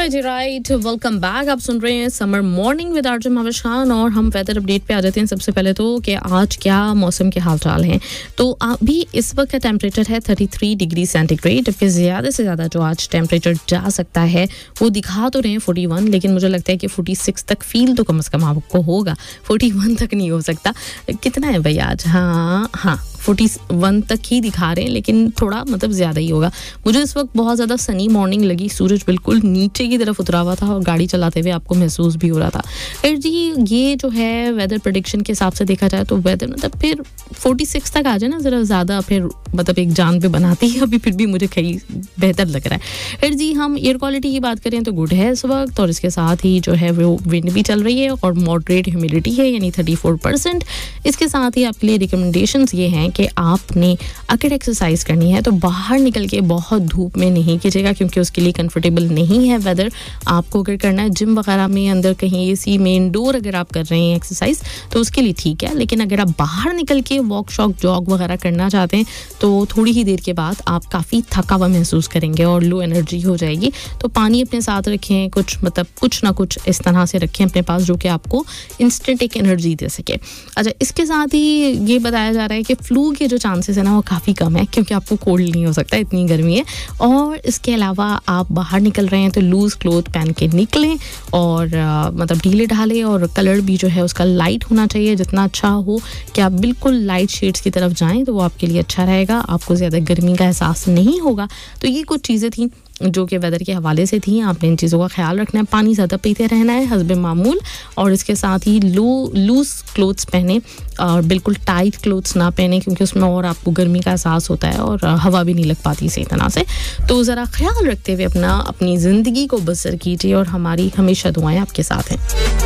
Right welcome back. आप सुन रहे हैं summer morning with RJ Mahwish Khan और हम वेदर अपडेट पे आ जाते हैं। सबसे पहले तो कि आज क्या मौसम के हाल चाल हैं। तो अभी इस वक्त का टेम्परेचर है 33 डिग्री सेंटीग्रेड। जबकि ज़्यादा से ज़्यादा जो आज टेम्परेचर जा सकता है वो दिखा तो रहे हैं 41, लेकिन मुझे लगता है कि 46 तक फील तो कम से कम आपको होगा। 41 तक नहीं हो सकता। कितना है भाई आज? हाँ 41 तक ही दिखा रहे हैं, लेकिन थोड़ा मतलब ज़्यादा ही होगा। मुझे इस वक्त बहुत ज़्यादा सनी मॉर्निंग लगी। सूरज बिल्कुल नीचे की तरफ उतरा हुआ था और गाड़ी चलाते हुए आपको महसूस भी हो रहा था। फिर जी ये जो है वेदर प्रेडिक्शन के हिसाब से देखा जाए तो वेदर मतलब फिर 46 तक आ जाए ना ज़रा ज़्यादा, फिर मतलब एक जान पे बनाती है। अभी फिर भी मुझे कहीं बेहतर लग रहा है। फिर जी हम एयर क्वालिटी की बात करें तो गुड है इस वक्त, और इसके साथ ही जो है वो विंड भी चल रही है और मॉडरेट ह्यूमिडिटी है यानी 34%। इसके साथ ही आपके लिए रिकमेंडेशंस ये हैं कि आपने अगर एक्सरसाइज करनी है तो बाहर निकल के बहुत धूप में नहीं कीजिएगा, क्योंकि उसके लिए कंफर्टेबल नहीं है वेदर। आपको अगर करना है जिम वगैरह में, अंदर कहीं एसी में इंडोर अगर आप कर रहे हैं एक्सरसाइज तो उसके लिए ठीक है, लेकिन अगर आप बाहर निकल के वॉक शॉक जॉग वगैरह करना चाहते हैं तो थोड़ी ही देर के बाद आप काफ़ी थका हुआ महसूस करेंगे और लो एनर्जी हो जाएगी। तो पानी अपने साथ रखें, कुछ ना कुछ इस तरह से रखें अपने पास जो कि आपको इंस्टेंट एक एनर्जी दे सके। अच्छा, इसके साथ ही ये बताया जा रहा है कि फ्लू के जो चांसेस है ना वो काफ़ी कम है, क्योंकि आपको कोल्ड नहीं हो सकता, इतनी गर्मी है। और इसके अलावा आप बाहर निकल रहे हैं तो लूज़ क्लोथ पहन के निकलें और मतलब ढीले ढाले, और कलर भी जो है उसका लाइट होना चाहिए। जितना अच्छा हो कि आप बिल्कुल लाइट शेड्स की तरफ जाएं तो वो आपके लिए अच्छा रहेगा, आपको ज़्यादा गर्मी का एहसास नहीं होगा। तो ये कुछ चीज़ें थी जो कि वेदर के हवाले से थी। आपने इन चीज़ों का ख्याल रखना है, पानी ज़्यादा पीते रहना है हस्बे मामूल, और इसके साथ ही लूज़ क्लोथ्स पहने और बिल्कुल टाइट क्लोथ्स ना पहने, क्योंकि उसमें और आपको गर्मी का एहसास होता है और हवा भी नहीं लग पाती सही तरह से। तो ज़रा ख्याल रखते हुए अपनी ज़िंदगी को बसर कीजिए और हमारी हमेशा दुआएं आपके साथ हैं।